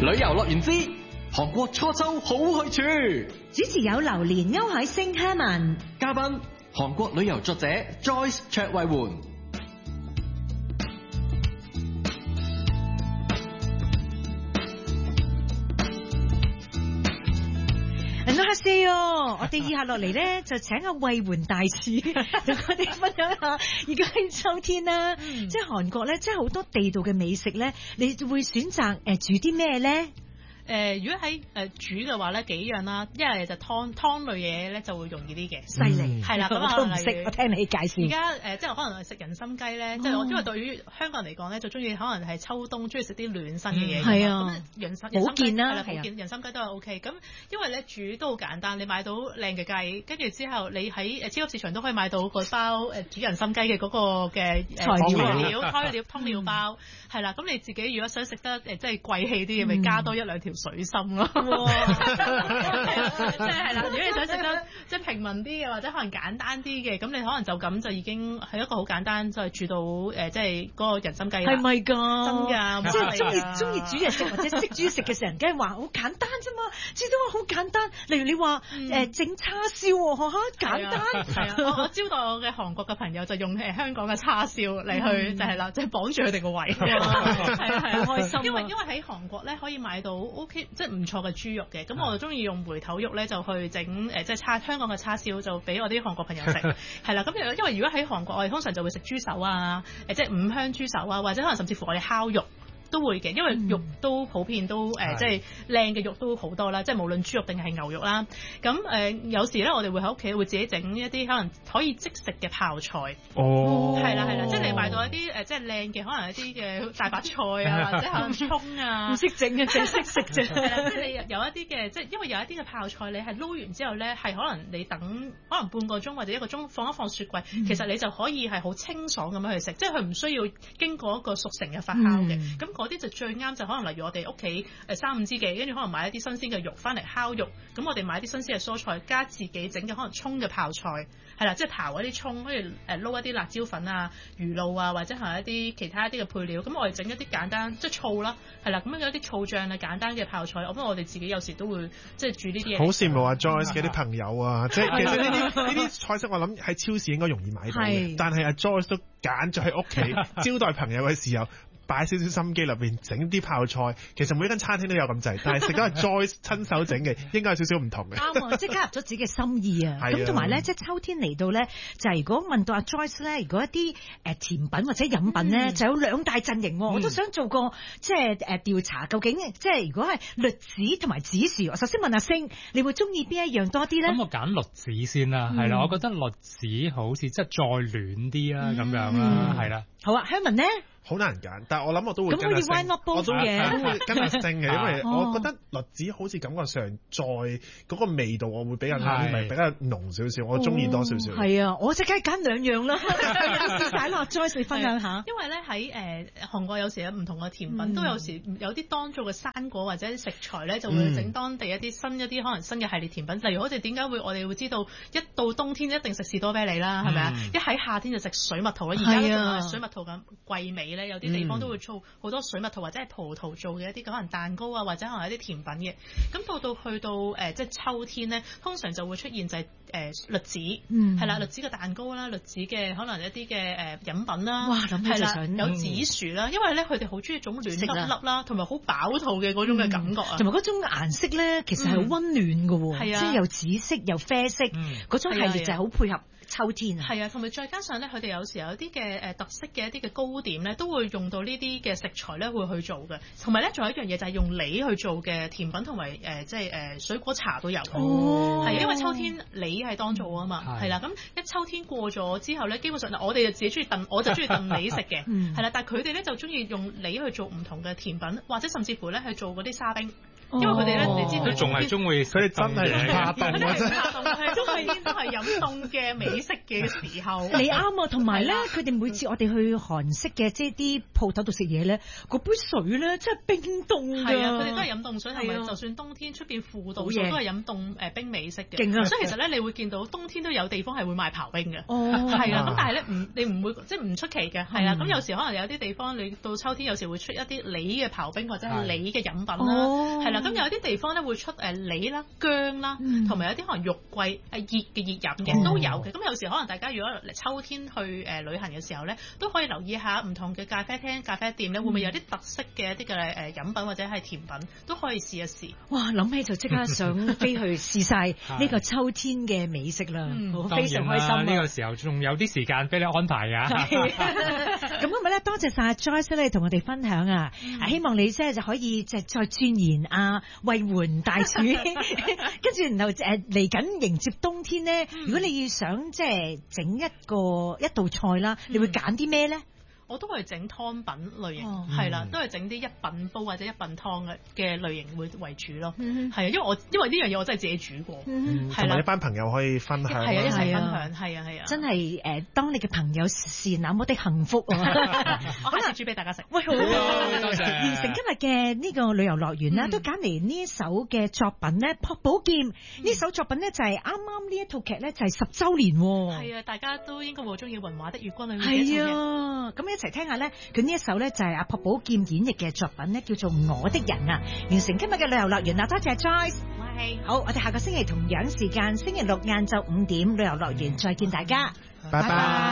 旅遊樂園之韓國初秋好去處， 主持有榴蓮、歐海星、Herman， 嘉賓韓國旅遊作者 Joyce 卓慧媛。 我哋以下落嚟咧，就請阿慧媛大使同我哋分享下，而家喺秋天啦，即係韓國咧，即係好多地道嘅美食咧，你會選擇煮啲咩咧？ 如果喺煮嘅話咧，幾樣啦，一係就湯類嘢咧就會容易啲嘅， 犀利係啦，咁我都唔識，我聽你介紹。 而家即係可能食人參雞咧，即係我因為對於香港人嚟講咧，就中意可能係秋冬中意食啲暖身嘅嘢， 係啊， 保健啦， 保健人參雞都係 OK。咁因為咧煮都好簡單，你買到靚嘅雞，跟住之後你喺超級市場都可以買到個包煮人參雞嘅嗰個嘅材料、湯料包，係啦。咁你自己如果想食得即係貴氣啲嘅，咪加多一兩條水參咯。即係啦，如果你想食得即係平民啲嘅，或者可能簡單啲嘅，咁你可能就咁就已經係一個好簡單，就係煮到即係嗰個人參雞啦。 係咪㗎？ 真㗎， 即係中意煮嘢食或者識煮食嘅時候，人梗係話好簡單啫嘛，煮到好簡單。例如你話整叉燒喎，嚇簡單。 係啊，我招待我嘅韓國嘅朋友就用香港嘅叉燒嚟去就係啦，即係綁住佢哋個胃。係啊，開心。因為喺韓國咧可以買到 OK，即係唔錯嘅豬肉嘅，咁我就中意用梅頭肉咧就去整即係香港嘅叉燒，就俾我啲韓國朋友食。係啦，咁因為如果喺韓國我哋通常就會食豬手啊，即係五香豬手啊，或者可能甚至乎我哋烤肉都會嘅，因為肉都普遍都即係靚嘅肉都好多啦，即係無論豬肉定係牛肉啦。咁有時咧我哋會喺屋企會自己整一啲可能可以即食嘅泡菜。 哦， 係啦，即係你買到一啲即係靚嘅，可能一啲嘅大白菜啊，或者可能葱啊， 唔識整嘅，淨係識食啫。 係啦，即係你有一啲嘅，即係因為有一啲嘅泡菜，你係撈完之後咧，係可能你等可能半個鐘或者1個鐘放一放雪櫃，其實你就可以係好清爽咁樣去食，即係佢唔需要經過一個熟成嘅發酵嘅。咁嗰啲就最啱，就可能例如我哋屋企3-5支幾，跟住可能買一啲新鮮嘅肉翻嚟烤肉，咁我哋買啲新鮮嘅蔬菜，加自己整嘅可能葱嘅泡菜，係啦，即係刨一啲葱，跟住撈一啲辣椒粉啊、魚露啊，或者係一啲其他一啲嘅配料，咁我哋整一啲簡單即係醋啦，係啦，咁樣有一啲醋醬啊、簡單嘅泡菜，我覺得我哋自己有時都會即係煮呢啲嘢。 好羨慕啊 Joyce 嘅啲朋友啊，即係其實呢啲菜式我諗喺超市應該容易買到嘅，但係阿 Joyce 都揀咗喺屋企招待朋友嘅時候。擺少少心機入邊整啲泡菜，其實每間餐廳都有咁滯，但係食緊係 Joyce 親手整嘅，應該有少少唔同嘅。 啱啊，即係加入咗自己嘅心意啊！咁同埋咧，即係秋天嚟到咧，就係如果問到阿 Joyce 咧，如果一啲甜品或者飲品咧，就有兩大陣營，我都想做個即係調查，究竟即係如果係栗子同埋紫薯，我首先問阿星，你會中意邊一樣多啲咧？ 咁我揀栗子先啦，係啦，我覺得栗子好似即係再暖啲啦，咁樣啦，係啦。 好啊 Herman 咧？ 好難揀，但係我諗我都會跟阿星， 我都會跟阿星嘅，因為我覺得栗子好似感覺上再嗰個味道，我會比較比較濃少少，我中意多少少。 係啊，我即刻揀兩樣啦。試曬啦，Joyce 你分享下。 因為咧喺韓國有時有唔同嘅甜品，都有時有啲當造嘅生果或者食材咧，就會整當地一啲可能新嘅系列甜品。例如好似點解我哋會知道一到冬天一定食士多啤梨啦，係咪啊？一喺夏天就食水蜜桃啦，而家都仲係水蜜桃咁季尾。有啲地方都會做好多水蜜桃或者係葡萄做嘅一啲可能蛋糕啊，或者可能一啲甜品嘅。咁去到即係秋天咧，通常就會出現就係栗子，係啦，栗子嘅蛋糕啦，栗子嘅可能一啲嘅飲品啦， 哇，諗起就想有紫薯啦，因為咧佢哋好中意種暖粒粒啦，同埋好飽肚嘅嗰種嘅感覺啊， 同埋嗰種顏色咧，其實係好溫暖嘅喎，即係又紫色又啡色，嗰種系列就係好配合秋天啊。 係啊，同埋再加上咧，佢哋有時有啲嘅特色嘅一啲嘅糕點咧，都會用到呢啲嘅食材咧，會去做嘅。同埋咧，仲有一樣嘢就係用梨去做嘅甜品，同埋即係水果茶都有。哦，係因為秋天梨係當造啊嘛，係啦。咁一秋天過咗之後咧，基本上我哋就自己中意燉，我就中意燉梨食嘅，係啦。但係佢哋咧就中意用梨去做唔同嘅甜品，或者甚至乎咧去做嗰啲沙冰。 因為佢哋咧，你知佢仲係中意， 佢哋真係唔怕凍啊！真係冬天都係飲凍嘅美式嘅時候。 你啱啊，同埋咧，佢哋每次我哋去韓式嘅即係啲鋪頭度食嘢咧，嗰杯水咧真係冰凍㗎。 係啊，佢哋都係飲凍水，同埋就算冬天出邊負度數都係飲凍冰美式嘅。 勁啊！ 所以其實咧，你會見到冬天都有地方係會賣刨冰嘅。 哦， 係啊，咁但係咧你唔會即係唔出奇嘅，係啦。咁有時可能有啲地方你到秋天有時會出一啲梨嘅刨冰或者係梨嘅飲品啦，係啦。咁有啲地方咧會出梨啦、薑啦，同埋有啲可能肉桂熱飲嘅都有嘅。咁有時可能大家如果嚟秋天去旅行嘅時候咧，都可以留意下唔同嘅咖啡廳、咖啡店咧，會唔會有啲特色嘅一啲嘅飲品或者係甜品都可以試一試。 哇！諗起就即刻想飛去試晒呢個秋天嘅美食啦，非常開心。 呢個時候仲有啲時間俾你安排㗎。 咁今日咧，多謝晒 Joyce 咧同我哋分享啊！希望你即係就可以即係再鑽研慧媛大廚，跟住然後嚟緊迎接冬天咧。如果你要想即係整一道菜啦，你會揀啲咩咧？ 我都係整湯品類型，係啦，都係整啲一品煲或者一品湯嘅類型會為主咯。係啊，因為呢樣嘢我真係自己煮過，係啦， 一班朋友可以分享， 係啊，一齊分享，係啊， 真係當你嘅朋友是那麼的幸福啊！ 我下次煮俾大家食。 喂，好完成今日嘅呢個旅遊樂園啦，都揀嚟呢一首嘅作品咧，《朴寶劍》呢首作品咧就係啱啱呢一套劇咧就係10週年。 係啊，大家都應該會好中意《雲畫的月光》裏面嘅一套劇。 係啊，咁一齊聽下咧，佢呢一首咧就係朴寶劍演繹嘅作品咧，叫做《我的人》啊！完成今日嘅旅遊樂園啦，多謝 Joyce。好，我哋下個星期同樣時間，星期六晏晝5點，旅遊樂園再見大家， 拜拜。